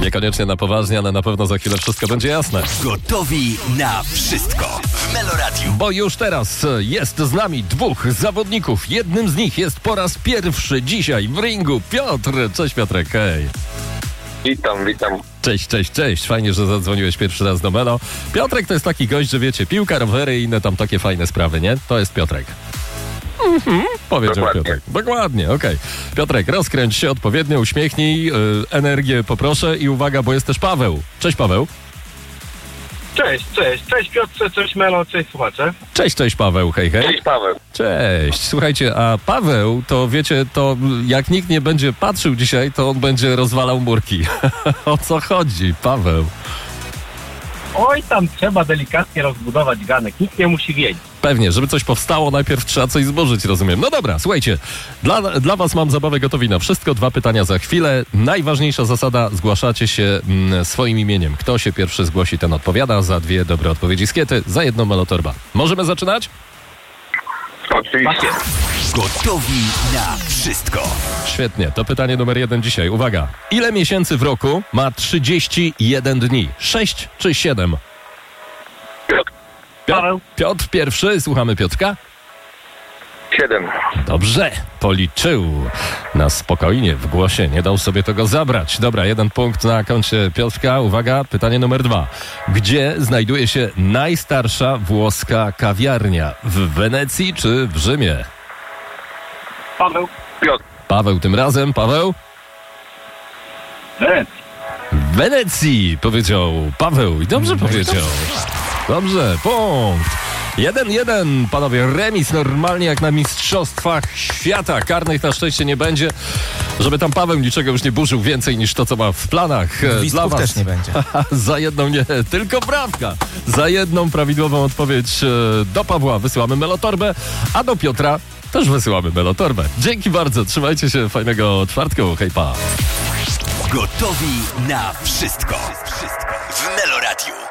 Niekoniecznie na poważnie, ale na pewno za chwilę wszystko będzie jasne. Gotowi na wszystko w Meloradiu. Bo już teraz jest z nami dwóch zawodników. Jednym z nich jest po raz pierwszy dzisiaj w ringu Piotr. Cześć Piotrek, hej. Witam. Cześć. Fajnie, że zadzwoniłeś pierwszy raz do Melo. Piotrek to jest taki gość, że wiecie, piłka, rowery i inne tam takie fajne sprawy, nie? To jest Piotrek. Powiedział Dokładnie. Piotrek. Dokładnie, okej. Piotrek, rozkręć się odpowiednio, uśmiechnij, energię poproszę i uwaga, bo jest też Paweł. Cześć Paweł. Cześć Piotrze, cześć Melo, cześć słuchacze. Cześć Paweł, hej. Cześć Paweł. Cześć. Słuchajcie, a Paweł, to wiecie, to jak nikt nie będzie patrzył dzisiaj, to on będzie rozwalał murki. O co chodzi, Paweł? Oj, tam trzeba delikatnie rozbudować ganek, nikt nie musi wiedzieć. Pewnie, żeby coś powstało, najpierw trzeba coś zburzyć, rozumiem. No dobra, słuchajcie, dla was mam zabawę gotowi na wszystko. 2 pytania za chwilę. Najważniejsza zasada, zgłaszacie się swoim imieniem. Kto się pierwszy zgłosi, ten odpowiada. Za 2 dobre odpowiedzi z kiety, za 1 melotorba. Możemy zaczynać? Oczywiście. Gotowi na wszystko. Świetnie, to pytanie numer 1 dzisiaj. Uwaga, ile miesięcy w roku ma 31 dni? 6 czy 7? Paweł. Piotr pierwszy, słuchamy Piotrka. 7. Dobrze, policzył na spokojnie w głosie, nie dał sobie tego zabrać. Dobra, 1 punkt na koncie Piotrka. Uwaga, pytanie numer 2. Gdzie znajduje się najstarsza włoska kawiarnia? W Wenecji czy w Rzymie? Paweł. Piotr. Paweł tym razem, Paweł? W Wenecji, powiedział Paweł i dobrze powiedział. Dobrze, punkt. 1-1, panowie, remis normalnie jak na mistrzostwach świata. Karnych na szczęście nie będzie, żeby tam Paweł niczego już nie burzył więcej niż to, co ma w planach. Dla was też nie będzie. Za jedną nie, tylko brawka. Za jedną prawidłową odpowiedź do Pawła wysyłamy melotorbę, a do Piotra też wysyłamy melotorbę. Dzięki bardzo, trzymajcie się, fajnego czwartku, hej pa. Gotowi na wszystko w Meloradiu.